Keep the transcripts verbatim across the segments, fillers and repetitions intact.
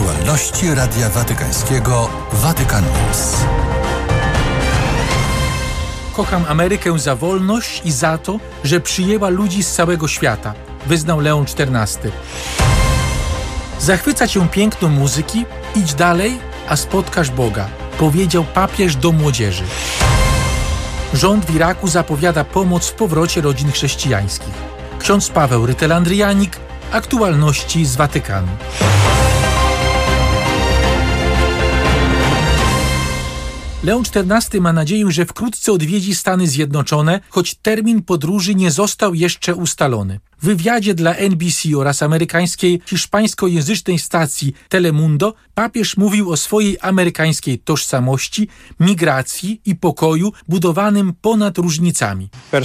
działalności Radia Watykańskiego Vatican News. Kocham Amerykę za wolność i za to, że przyjęła ludzi z całego świata, wyznał Leon czternasty. Zachwyca cię piękno muzyki? Idź dalej, a spotkasz Boga, powiedział papież do młodzieży. Rząd w Iraku zapowiada pomoc w powrocie rodzin chrześcijańskich. Ksiądz Paweł Rytel-Andryjanik, aktualności z Watykanu. Leon czternasty ma nadzieję, że wkrótce odwiedzi Stany Zjednoczone, choć termin podróży nie został jeszcze ustalony. W wywiadzie dla N B C oraz amerykańskiej hiszpańskojęzycznej stacji Telemundo papież mówił o swojej amerykańskiej tożsamości, migracji i pokoju budowanym ponad różnicami.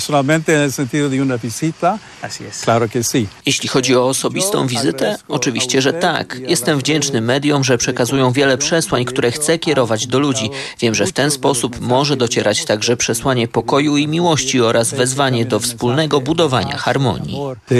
Jeśli chodzi o osobistą wizytę, oczywiście, że tak. Jestem wdzięczny mediom, że przekazują wiele przesłań, które chcę kierować do ludzi. Wiem, że w ten sposób może docierać także przesłanie pokoju i miłości oraz wezwanie do wspólnego budowania harmonii.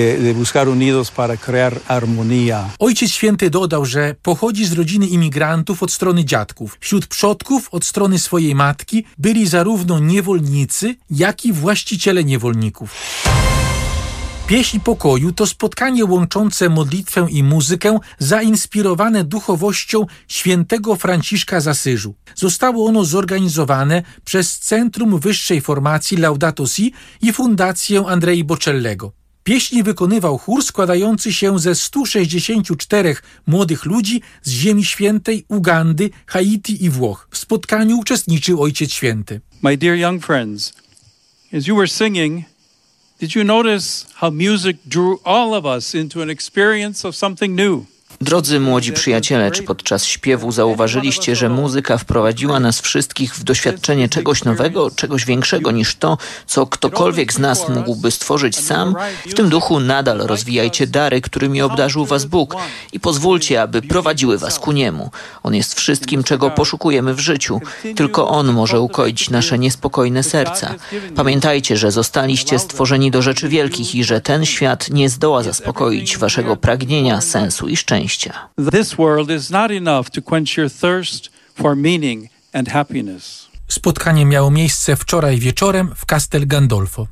Ojciec Święty dodał, że pochodzi z rodziny imigrantów od strony dziadków. Wśród przodków od strony swojej matki byli zarówno niewolnicy, jak i właściciele niewolników. Pieśń pokoju to spotkanie łączące modlitwę i muzykę zainspirowane duchowością świętego Franciszka z Asyżu. Zostało ono zorganizowane przez Centrum Wyższej Formacji Laudato Si i Fundację Andrei Bocellego. Pieśni wykonywał chór składający się ze stu sześćdziesięciu czterech młodych ludzi z Ziemi Świętej, Ugandy, Haiti i Włoch. W spotkaniu uczestniczył Ojciec Święty. My dear young friends, as you were singing, did you notice how music drew all of us into an experience of something new? Drodzy młodzi przyjaciele, czy podczas śpiewu zauważyliście, że muzyka wprowadziła nas wszystkich w doświadczenie czegoś nowego, czegoś większego niż to, co ktokolwiek z nas mógłby stworzyć sam? W tym duchu nadal rozwijajcie dary, którymi obdarzył was Bóg i pozwólcie, aby prowadziły was ku Niemu. On jest wszystkim, czego poszukujemy w życiu. Tylko On może ukoić nasze niespokojne serca. Pamiętajcie, że zostaliście stworzeni do rzeczy wielkich i że ten świat nie zdoła zaspokoić waszego pragnienia, sensu i szczęścia. This world is not enough to quench your thirst for meaning and happiness. Spotkanie miało miejsce wczoraj wieczorem w Castel Gandolfo.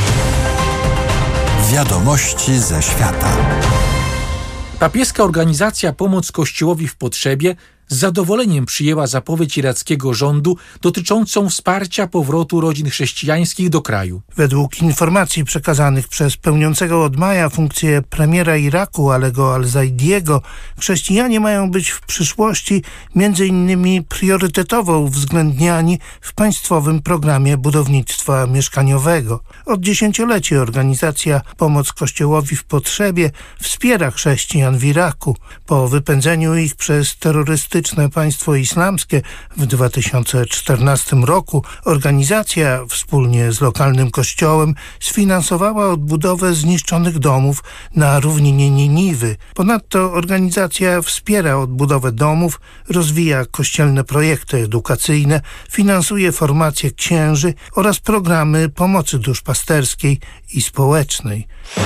Wiadomości ze świata. Papieska organizacja Pomoc Kościołowi w Potrzebie z zadowoleniem przyjęła zapowiedź irackiego rządu dotyczącą wsparcia powrotu rodzin chrześcijańskich do kraju. Według informacji przekazanych przez pełniącego od maja funkcję premiera Iraku Alego Al-Zaidiego, chrześcijanie mają być w przyszłości między innymi priorytetowo uwzględniani w państwowym programie budownictwa mieszkaniowego. Od dziesięcioleci organizacja Pomoc Kościołowi w Potrzebie wspiera chrześcijan w Iraku. Po wypędzeniu ich przez terrorystyczne państwo islamskie w dwa tysiące czternastym roku organizacja wspólnie z lokalnym kościołem sfinansowała odbudowę zniszczonych domów na równinie Niniwy. Ponadto organizacja wspiera odbudowę domów, rozwija kościelne projekty edukacyjne, finansuje formację księży oraz programy pomocy duszpasterskiej i społecznej.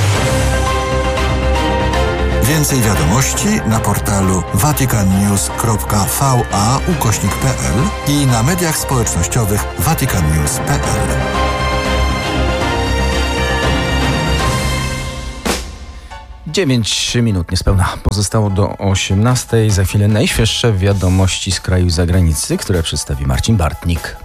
Więcej wiadomości na portalu vaticannews kropka va ukośnik pl i na mediach społecznościowych vaticannews kropka pl. Dziewięć minut niespełna pozostało do osiemnastej. Za chwilę najświeższe wiadomości z kraju i zagranicy, które przedstawi Marcin Bartnik.